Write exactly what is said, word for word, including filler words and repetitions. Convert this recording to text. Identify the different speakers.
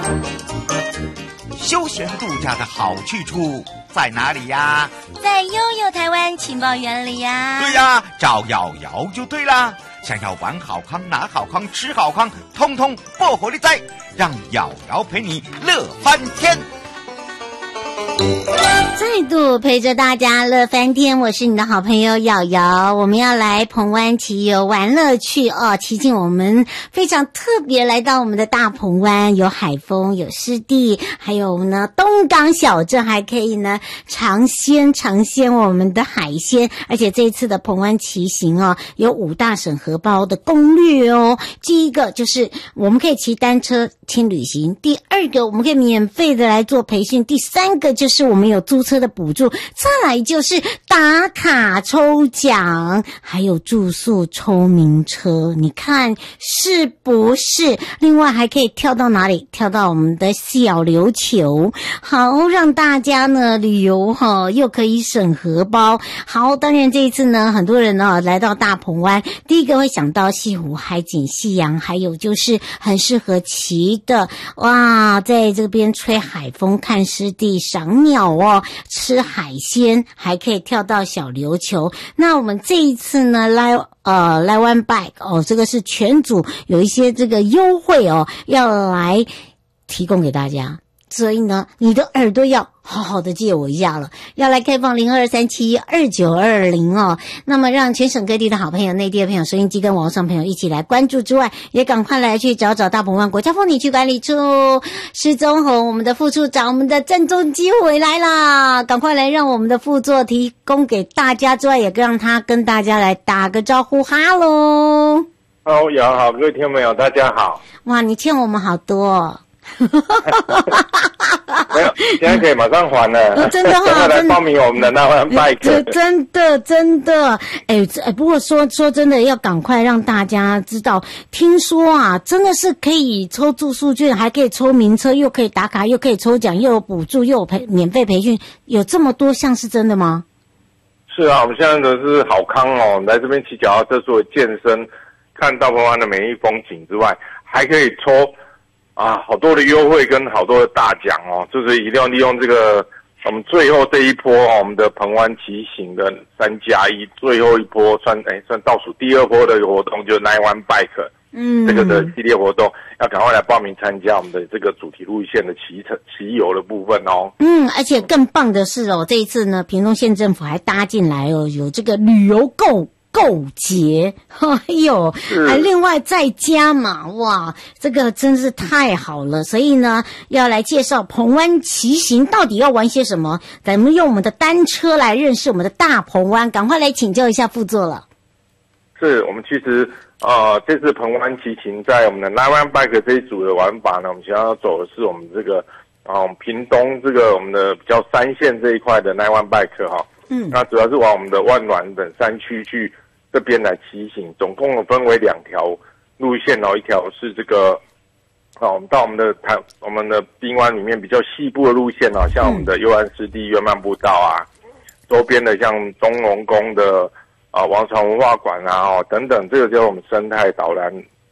Speaker 1: 休闲度假的好去处在哪里呀？
Speaker 2: 在悠悠台湾情报园里呀。
Speaker 1: 对呀，找瑶瑶就对啦。想要玩好康、拿好康、吃好康，通通报火力在，让瑶瑶陪你乐翻天。
Speaker 2: 再度陪着大家乐翻天，我是你的好朋友瑶瑶。我们要来澎湾骑游玩乐趣哦，骑进我们非常特别来到我们的大澎湾，有海风，有湿地，还有呢东港小镇，还可以呢尝鲜尝鲜我们的海鲜。而且这一次的澎湾骑行哦，有五大省荷包的攻略哦。第一个就是我们可以骑单车轻旅行，第二个我们可以免费的来做培训，第三个就是我们有租车的补助，再来就是打卡抽奖，还有住宿抽名车，你看是不是？另外还可以跳到哪里？跳到我们的小琉球，好让大家呢旅游哈，又可以省荷包。好，当然这一次呢，很多人呢来到大澎湾，第一个会想到西湖、海景、夕阳，还有就是很适合骑的哇，在这边吹海风、看湿地、赏鸟哦，吃海鲜，还可以跳到小琉球。那我们这一次呢，来呃来湾 bike 哦，这个是全组有一些这个优惠哦，要来提供给大家。所以呢，你的耳朵要好好的借我一下了，要来开放零二三七二九二零哦。那么让全省各地的好朋友、内地的朋友、收音机跟网上朋友一起来关注之外，也赶快来去找找大澎湾国家风景区管理处施宗宏我们的副处长，我们的郑中基回来啦，赶快来让我们的副座提供给大家之外，也让他跟大家来打个招呼，哈喽。
Speaker 3: 哦，瑶好，各位听众朋友，大家好。
Speaker 2: 哇，你欠我们好多哦。
Speaker 3: 没有，现在可以马上还了。
Speaker 2: 哦、真的哈、哦，
Speaker 3: 赶快来报名我们的那湾 bike。
Speaker 2: 真的真的，哎哎，不过说说真的，要赶快让大家知道。听说啊，真的是可以抽住宿券，还可以抽名车，又可以打卡，又可以抽奖，又有补助，又有培免费培训，有这么多项，是真的吗？
Speaker 3: 是啊，我们现在的是好康哦，来这边骑脚踏车，除了健身、看大澎湾的美丽风景之外，还可以抽。啊，好多的优惠跟好多的大奖哦，就是一定要利用这个我们最后这一波哦，我们的澎湾骑行的三加一，最后一波算哎算倒数第二波的活动，就是那湾 bike， 嗯，这个的系列活动，要赶快来报名参加我们的这个主题路线的骑乘骑游的部分哦。
Speaker 2: 嗯，而且更棒的是哦，这一次呢，屏东县政府还搭进来哦，有这个旅游购。购节，哎呦，还另外再加嘛，哇，这个真是太好了。所以呢，要来介绍澎湾骑行到底要玩些什么，咱们用我们的单车来认识我们的大澎湾，赶快来请教一下副座了。
Speaker 3: 是我们其实呃这次澎湾骑行在我们的那湾 bike 这一组的玩法呢，我们想要走的是我们这个啊、呃、屏东这个我们的比较山线这一块的那湾 bike 哈。嗯，那主要是往我们的万峦等山区去这边来骑行，总共分为两条路线哦，一条是这个啊，我们到我们的台我们的滨湾里面比较西部的路线哦，像我们的幽兰湿地月漫步道啊，周边的像中龙宫的啊王朝文化馆啊哦等等，这个就是我们生态导览